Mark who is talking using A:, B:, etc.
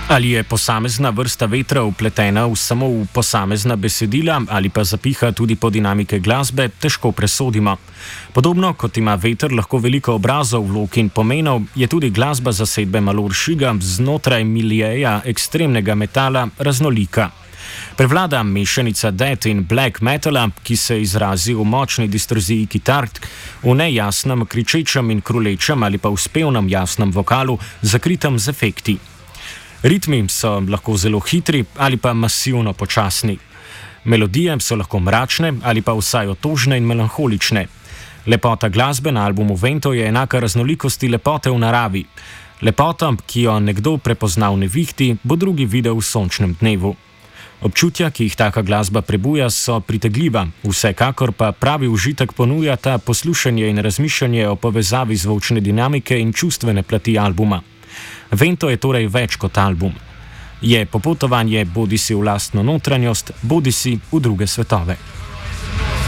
A: Ali je posamezna vrsta vetra vpletena samo v posamezna besedila ali pa zapiha tudi po dinamike glasbe, težko presodimo. Podobno kot ima veter lahko veliko obrazov, vlog in pomenov, je tudi glasba zasedbe Malur Šiga znotraj miljeja ekstremnega metala raznolika. Prevlada mešanica death in black metala, ki se izrazi v močni distorziji kitar, v nejasnem, kričečem in krulečem ali pa v spevnem jasnem vokalu, zakritem z efekti. Ritmi so lahko zelo hitri ali pa masivno počasni. Melodije so lahko mračne ali pa vsaj otožne in melanholične. Lepota glasbe na albumu Vento je enaka raznolikosti lepote v naravi. Lepota, ki jo nekdo prepozna v nevihti, bo drugi videl v sončnem dnevu. Občutja, ki jih taka glasba prebuja, so pritegljiva, vsekakor pa pravi užitek ponuja ta poslušanje in razmišljanje o povezavi zvočne dinamike in čustvene plati albuma. Vento je torej več kot album. Je popotovanje bodisi v lastno notranjost, bodisi v druge svetove.